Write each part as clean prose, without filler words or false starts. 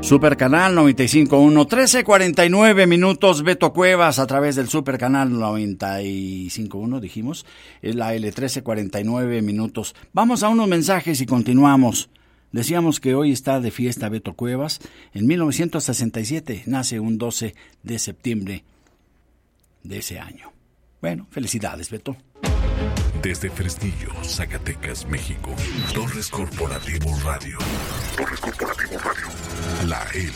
Super Canal 95.1, 13:49 minutos. Beto Cuevas a través del Super Canal 95.1, dijimos, es la L, 13:49 minutos. Vamos a unos mensajes y continuamos. Decíamos que hoy está de fiesta Beto Cuevas. En 1967 nace un 12 de septiembre de ese año. Bueno, felicidades, Beto. Desde Fresnillo, Zacatecas, México, Torres Corporativo Radio. Torres Corporativo Radio. La L.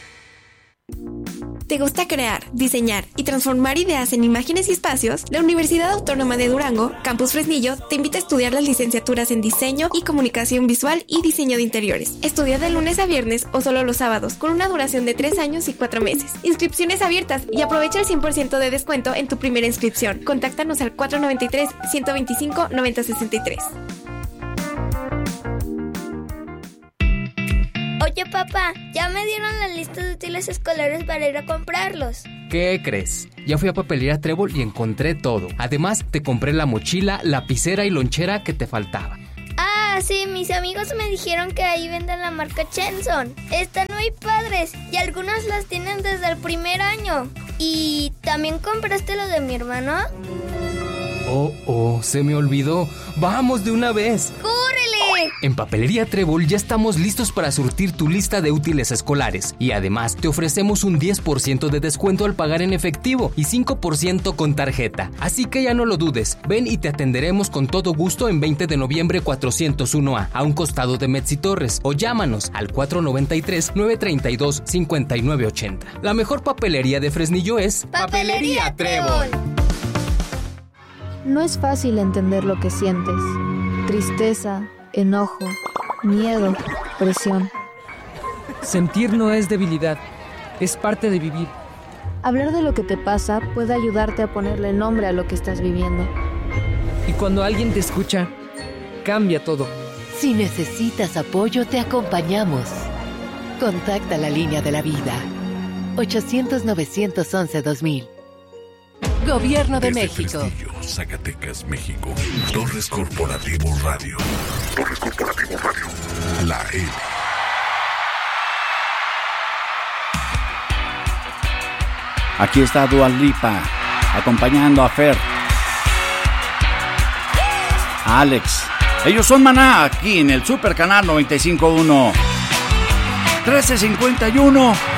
¿Te gusta crear, diseñar y transformar ideas en imágenes y espacios? La Universidad Autónoma de Durango, Campus Fresnillo, te invita a estudiar las licenciaturas en Diseño y Comunicación Visual y Diseño de Interiores. Estudia de lunes a viernes o solo los sábados, con una duración de 3 años y 4 meses. Inscripciones abiertas y aprovecha el 100% de descuento en tu primera inscripción. Contáctanos al 493-125-9063. Oye, papá, ya me dieron la lista de útiles escolares para ir a comprarlos. ¿Qué crees? Ya fui a Papelería Trébol y encontré todo. Además, te compré la mochila, lapicera y lonchera que te faltaba. Ah, sí, mis amigos me dijeron que ahí venden la marca Chenson. Están muy padres y algunas las tienen desde el primer año. ¿Y también compraste lo de mi hermano? Oh, se me olvidó. ¡Vamos de una vez! ¡Córrele! En Papelería Trébol ya estamos listos para surtir tu lista de útiles escolares. Y además te ofrecemos un 10% de descuento al pagar en efectivo y 5% con tarjeta. Así que ya no lo dudes. Ven y te atenderemos con todo gusto en 20 de noviembre 401A, a un costado de Metzi Torres. O llámanos al 493-932-5980. La mejor papelería de Fresnillo es Papelería Trébol. No es fácil entender lo que sientes. Tristeza, enojo, miedo, presión. Sentir no es debilidad, es parte de vivir. Hablar de lo que te pasa puede ayudarte a ponerle nombre a lo que estás viviendo. Y cuando alguien te escucha, cambia todo. Si necesitas apoyo, te acompañamos. Contacta la línea de la vida. 800-911-2000. Gobierno de Desde México. Fresnillo, Zacatecas, México. Torres Corporativo Radio. Torres Corporativo Radio. La L. Aquí está Dua Lipa, acompañando a Fer, a Alex. Ellos son Maná, aquí en el Super Canal 95.1. 13:51.